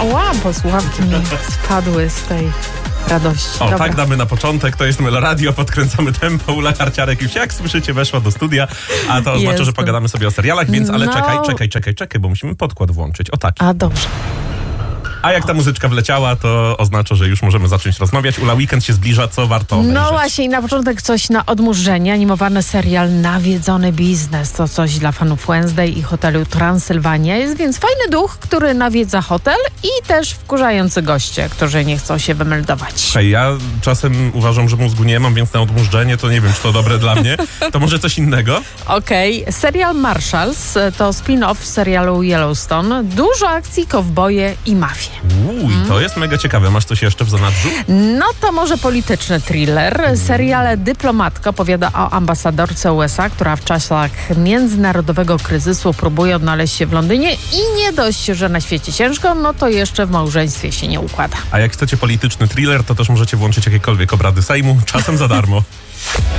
Posłuchawki mi spadły z tej radości. O, Dobra. tak damy na początek. To jest Meloradio, podkręcamy tempo. Ula Karciarek już, jak słyszycie, weszła do studia, a to oznacza, że pogadamy sobie o serialach, więc ale czekaj, bo musimy podkład włączyć. O tak. A dobrze. A jak ta muzyczka wleciała, to oznacza, że już możemy zacząć rozmawiać. Ula, weekend się zbliża, co warto obejrzeć? No właśnie, i na początek coś na odmurzenie. Animowany serial Nawiedzony biznes. To coś dla fanów Wednesday i hotelu Transylwania. Jest więc fajny duch, który nawiedza hotel i też wkurzający goście, którzy nie chcą się wymeldować. Hej, ja czasem uważam, że mózgu nie mam, więc na odmurzenie to nie wiem, czy to dobre dla mnie. To może coś innego? Okej. Serial Marshalls to spin-off serialu Yellowstone. Dużo akcji, kowboje i mafie. To jest mega ciekawe. Masz coś jeszcze w zanadrzu? No to może polityczny thriller. Serial Dyplomatka opowiada o ambasadorce USA, która w czasach międzynarodowego kryzysu próbuje odnaleźć się w Londynie i nie dość, że na świecie ciężko, no to jeszcze w małżeństwie się nie układa. A jak chcecie polityczny thriller, to też możecie włączyć jakiekolwiek obrady Sejmu, czasem za darmo.